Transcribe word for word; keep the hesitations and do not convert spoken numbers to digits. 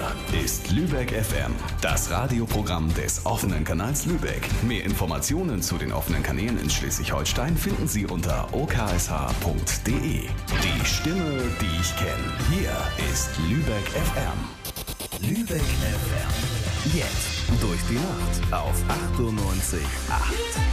ist Lübeck F M, das Radioprogramm des offenen Kanals Lübeck. Mehr Informationen zu den offenen Kanälen in Schleswig-Holstein finden Sie unter o k s h punkt d e. Die Stimme, die ich kenne. Hier ist Lübeck F M. Lübeck F M. Jetzt durch die Nacht auf achtundneunzig Komma acht.